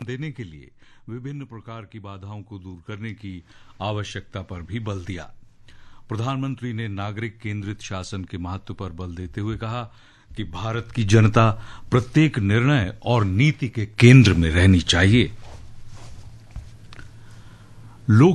देने के लिए विभिन्न प्रकार की बाधाओं को दूर करने की आवश्यकता पर भी बल दिया। प्रधानमंत्री ने नागरिक केंद्रित शासन के महत्व पर बल देते हुए कहा कि भारत की जनता प्रत्येक निर्णय और नीति के केंद्र में रहनी चाहिए।